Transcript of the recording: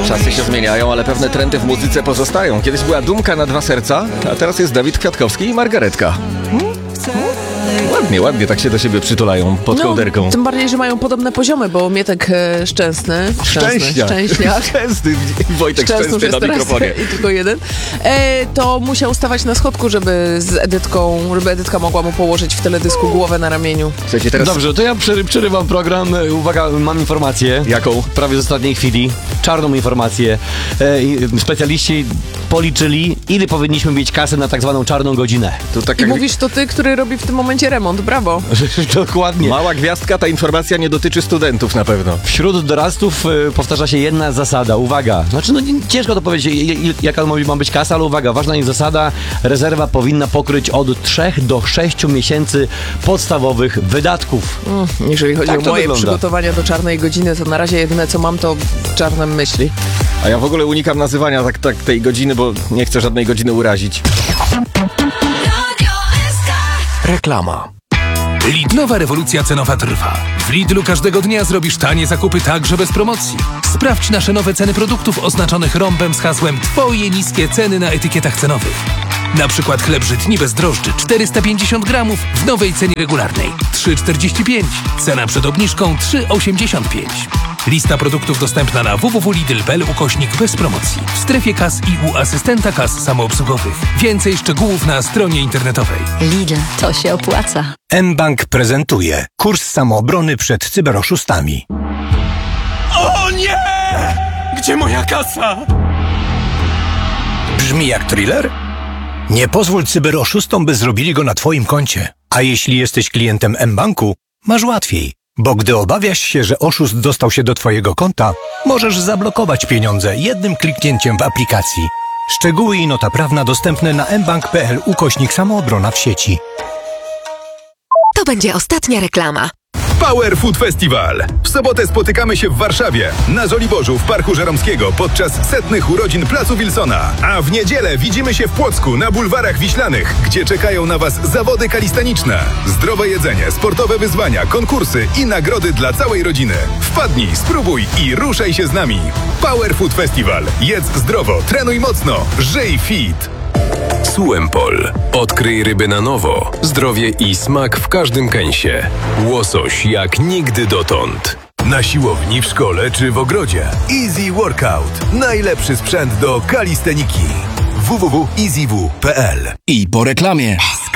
Czasy się zmieniają, ale pewne trendy w muzyce pozostają. Kiedyś była Dumka na 2 serca, a teraz jest Dawid Kwiatkowski i Margaretka. Ładnie tak się do siebie przytulają pod kołderką. Tym bardziej, że mają podobne poziomy, bo Mietek Szczęsny. Szczęśniak. Szczęsny. Wojtek Szczęsny na mikrofonie. I tylko jeden. To musiał stawać na schodku, żeby Edytka mogła mu położyć w teledysku głowę na ramieniu. Słuchajcie, teraz... Dobrze, to ja przerywam program. Uwaga, mam informację. Jaką? Prawie z ostatniej chwili. Czarną informację. Specjaliści policzyli, ile powinniśmy mieć kasy na tak zwaną czarną godzinę. To tak I mówisz to ty, który robi w tym momencie remont. Brawo. Dokładnie. Mała gwiazdka, ta informacja nie dotyczy studentów na pewno. Wśród dorastów powtarza się jedna zasada. Uwaga. Znaczy, ciężko to powiedzieć, jaka ma być kasa, ale uwaga, ważna jest zasada. Rezerwa powinna pokryć od 3 do 6 miesięcy podstawowych wydatków. Jeżeli chodzi Tak o to moje wygląda. przygotowania do czarnej godziny, to na razie jedyne co mam to czarne myśli. A ja w ogóle unikam nazywania tak tej godziny, bo nie chcę żadnej godziny urazić. Reklama. Lidlowa rewolucja cenowa trwa. W Lidlu każdego dnia zrobisz tanie zakupy także bez promocji. Sprawdź nasze nowe ceny produktów oznaczonych rąbem z hasłem Twoje niskie ceny na etykietach cenowych. Na przykład chleb żytni bez drożdży 450 gramów w nowej cenie regularnej 3,45. Cena przed obniżką 3,85. Lista produktów dostępna na www.lidl.pl/. bez promocji. W strefie kas i u asystenta kas samoobsługowych. Więcej szczegółów na stronie internetowej. Lidl, to się opłaca. mBank prezentuje kurs samoobrony przed cyberoszustami. O nie! Gdzie moja kasa? Brzmi jak thriller? Nie pozwól cyberoszustom, by zrobili go na twoim koncie. A jeśli jesteś klientem mBanku, masz łatwiej. Bo gdy obawiasz się, że oszust dostał się do twojego konta, możesz zablokować pieniądze jednym kliknięciem w aplikacji. Szczegóły i nota prawna dostępne na mbank.pl/samoobrona w sieci. To będzie ostatnia reklama. Power Food Festival. W sobotę spotykamy się w Warszawie, na Żoliborzu w Parku Żeromskiego podczas 100. urodzin Placu Wilsona. A w niedzielę widzimy się w Płocku na bulwarach Wiślanych, gdzie czekają na Was zawody kalistaniczne. Zdrowe jedzenie, sportowe wyzwania, konkursy i nagrody dla całej rodziny. Wpadnij, spróbuj i ruszaj się z nami. Power Food Festival. Jedz zdrowo, trenuj mocno, żyj fit. Suempol. Odkryj ryby na nowo. Zdrowie i smak w każdym kęsie. Łosoś jak nigdy dotąd. Na siłowni, w szkole czy w ogrodzie. Easy Workout. Najlepszy sprzęt do kalisteniki. www.easyw.pl. I po reklamie.